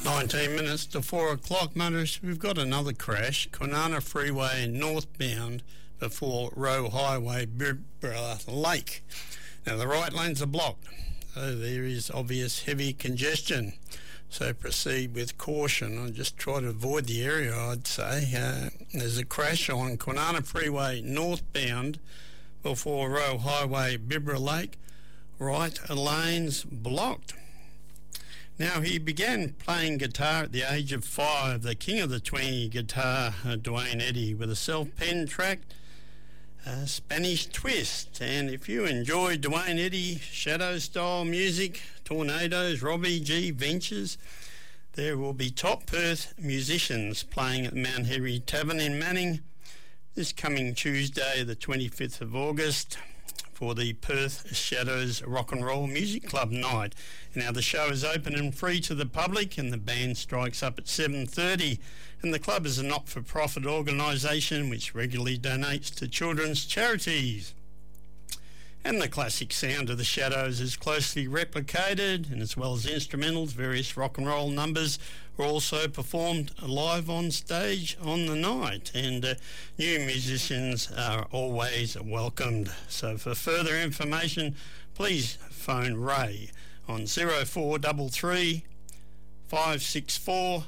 19 minutes to 4 o'clock, motorists. We've got another crash. Kwinana Freeway northbound before Roe Highway, Bibra Lake. Now, the right lanes are blocked, so there is obvious heavy congestion. So proceed with caution and just try to avoid the area, I'd say. There's a crash on Kwinana Freeway northbound before Roe Highway, Bibra Lake. Right lanes blocked. Now, he began playing guitar at the age of 5, the king of the twangy guitar, Duane Eddy, with a self-penned track, Spanish Twist. And if you enjoy Duane Eddy shadow-style music, Tornadoes, Robbie G Ventures, there will be top Perth musicians playing at Mount Henry Tavern in Manning this coming Tuesday, the 25th of August, for the Perth Shadows Rock and Roll Music Club night. Now, the show is open and free to the public, and the band strikes up at 7:30. And the club is a not-for-profit organisation which regularly donates to children's charities. And the classic sound of the Shadows is closely replicated, and as well as instrumentals, various rock and roll numbers are also performed live on stage on the night, and new musicians are always welcomed. So for further information, please phone Ray on 0433 564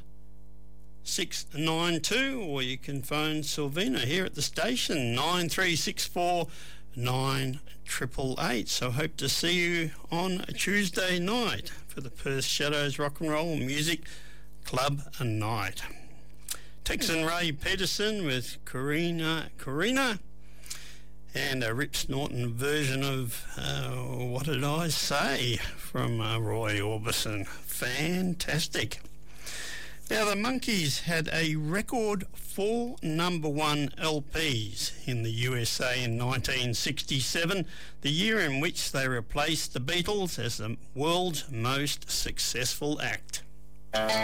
692, or you can phone Sylvina here at the station, 9364 9888. So hope to see you on a Tuesday night for the Perth Shadows Rock and Roll Music Club night. Texan Ray Peterson with Corina, and a Rip Snorton version of What Did I Say from Roy Orbison. Fantastic. Now, the Monkees had a record 4 number 1 LPs in the USA in 1967, the year in which they replaced the Beatles as the world's most successful act.